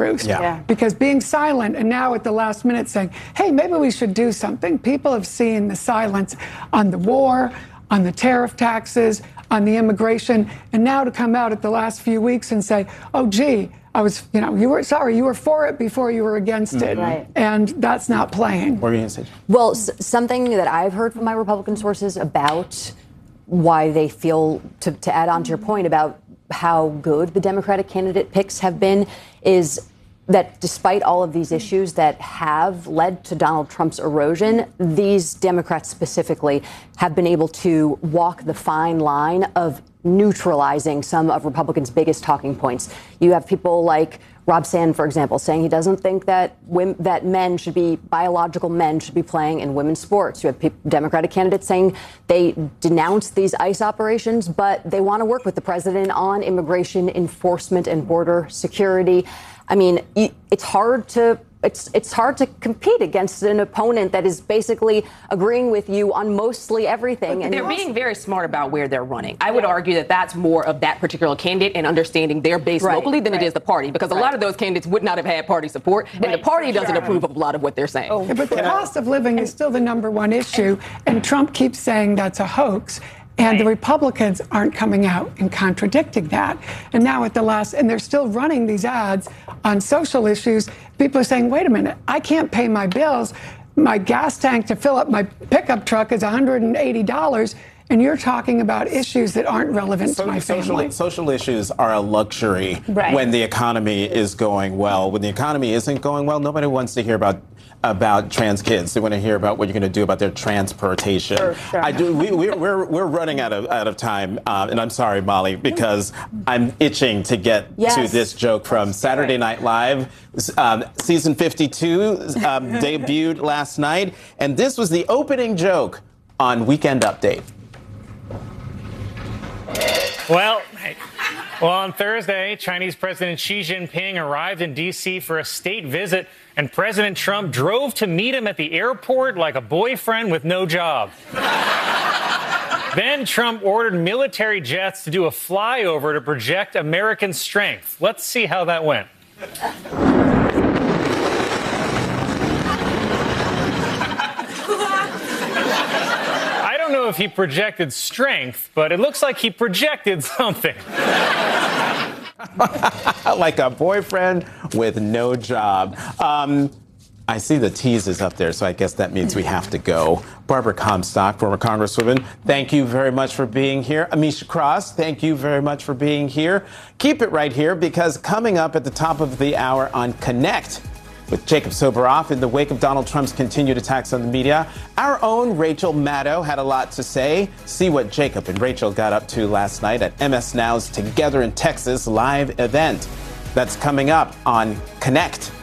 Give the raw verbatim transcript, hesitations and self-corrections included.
truth. Yeah. Yeah. Because being silent and now at the last minute saying, hey, maybe we should do something. People have seen the silence on the war, on the tariff taxes, on the immigration, and now to come out at the last few weeks and say, oh, gee, I was, you know, you were sorry, you were for it before you were against it. Right. And that's not playing. What are you going to say? Well, s- something that I've heard from my Republican sources about why they feel, to, to add on to your point about how good the Democratic candidate picks have been, is that despite all of these issues that have led to Donald Trump's erosion, these Democrats specifically have been able to walk the fine line of neutralizing some of Republicans' biggest talking points. You have people like Rob Sand, for example, saying he doesn't think that women, that men should be, biological men should be playing in women's sports. You have pe- Democratic candidates saying they denounce these ICE operations, but they want to work with the president on immigration enforcement and border security. I mean, it's hard to it's it's hard to compete against an opponent that is basically agreeing with you on mostly everything. And they're being very smart about where they're running. I would argue that that's more of that particular candidate and understanding their base Right, locally than right. it is the party, because a Right. lot of those candidates would not have had party support, and the party doesn't approve of a lot of what they're saying. Yeah, but the cost of living is still the number one issue, and Trump keeps saying that's a hoax. And the Republicans aren't coming out and contradicting that. And now at the last, and they're still running these ads on social issues. People are saying, wait a minute, I can't pay my bills. My gas tank to fill up my pickup truck is one hundred eighty dollars. And you're talking about issues that aren't relevant So, to my family. social, social issues are a luxury Right. when the economy is going well. When the economy isn't going well, nobody wants to hear about about trans kids. They want to hear about what you're going to do about their transportation. Sure, sure. I do. We, we, we're we're running out of out of time, uh, and I'm sorry, Molly, because I'm itching to get Yes. to this joke from Saturday Night Live. Um, season fifty-two um, debuted last night, and this was the opening joke on Weekend Update. Well, well, on Thursday, Chinese President Xi Jinping arrived in D C for a state visit, and President Trump drove to meet him at the airport like a boyfriend with no job. Then Trump ordered military jets to do a flyover to project American strength. Let's see how that went. I don't know if he projected strength, but it looks like he projected something. Like a boyfriend with no job. Um, I see the tease up there, so I guess that means we have to go. Barbara Comstock, former Congresswoman, thank you very much for being here. Amisha Cross, thank you very much for being here. Keep it right here, because coming up at the top of the hour on Connect with Jacob Soboroff in the wake of Donald Trump's continued attacks on the media, our own Rachel Maddow had a lot to say. See what Jacob and Rachel got up to last night at M S Now's Together in Texas live event. That's coming up on Connect.